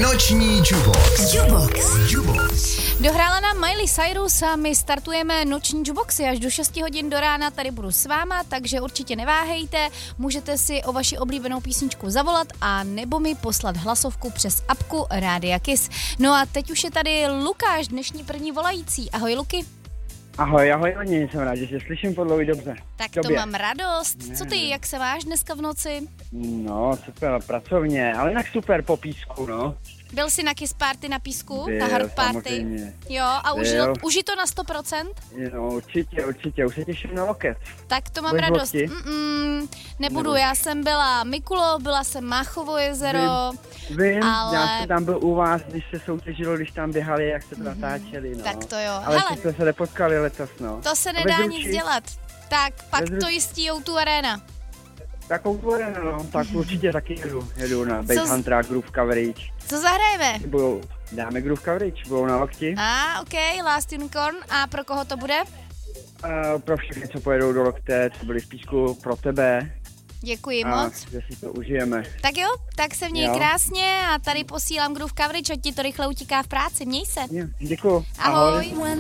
Noční Jubox. Dohrála nám Miley Cyrus a my startujeme noční Juboxy až do 6 hodin do rána, tady budu s váma, takže určitě neváhejte, můžete si o vaši oblíbenou písničku zavolat a nebo mi poslat hlasovku přes apku Rádia Kiss. No a teď už je tady Lukáš, dnešní první volající. Ahoj Luky. Ahoj, Loni, jsem rád, že se slyším po dlouhé dobře. Tak to mám radost. Co ty, jak se máš dneska v noci? No, super, pracovně, ale jinak super po písku, no. Byl jsi na Kiss Party na písku? Byl, na Hard Party? samozřejmě. Jo, a užij to na 100%? No, určitě, už se těším na loket. Tak to mám Budeš radost. Nebudu. Já jsem byla Mikulov, byla jsem Máchovo jezero. Vím, ale... já jsem tam byl u vás, když se soutěžilo, když tam běhali, jak se to natáčeli, no. Tak to jo. Ale hele, jsme se nepotkali letos, no. to se nedá nic dělat. Tak, pak to jistí O2 Arena. Takovou tvořené, no, tak určitě taky jedu na Bass Hunter a Groove Coverage. Co zahrajeme? Dáme Groove Coverage, budou na lokti. OK, Last Unicorn. A pro koho to bude? Pro všechny, co pojedou do lokte, co byli v písku, pro tebe. Děkuji moc. Že si to užijeme. Tak jo, tak se měj krásně a tady posílám Groove Coverage, ať ti to rychle utíká v práci. Měj se. Děkuju. Ahoj.